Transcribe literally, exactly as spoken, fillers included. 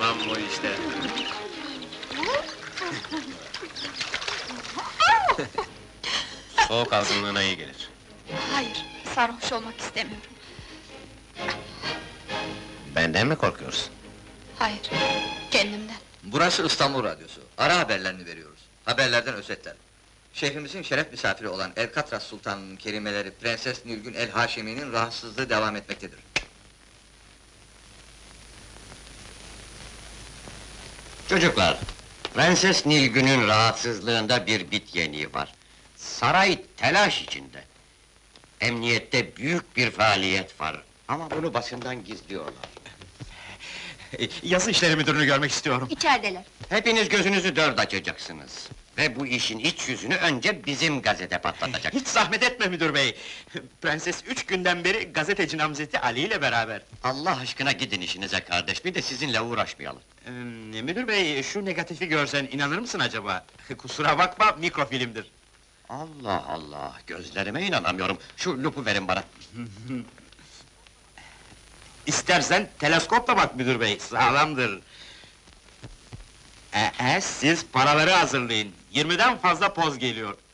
Tam bu işte. Soğuk algınlığına iyi gelir. Hayır, sarhoş olmak istemiyorum. Benden mi korkuyorsun? Hayır, kendimden. Burası İstanbul Radyosu. Ara haberlerini veriyoruz. Haberlerden özetler. Şehrimizin şeref misafiri olan Elkatras Sultanı'nın kerimeleri Prenses Nilgün el Haşimi'nin rahatsızlığı devam etmektedir. Çocuklar, Prenses Nilgün'ün rahatsızlığında bir bit yeniği var. Saray telaş içinde. Emniyette büyük bir faaliyet var. Ama bunu basından gizliyorlar. Yazı işleri müdürünü görmek istiyorum. İçerideler. Hepiniz gözünüzü dört açacaksınız. Ve bu işin iç yüzünü önce bizim gazete patlatacak. Hiç zahmet etme müdür bey! Prenses üç günden beri gazeteci namzeti Ali ile beraber. Allah aşkına gidin işinize kardeş, bir de sizinle uğraşmayalım. Ee, müdür bey, şu negatifi görsen inanır mısın acaba? Kusura bakma, mikrofilmdir. Allah Allah, gözlerime inanamıyorum. Şu lupu verin bana. İstersen teleskopla bak müdür bey, sağlamdır. Ee, siz paraları hazırlayın, yirmiden fazla poz geliyor.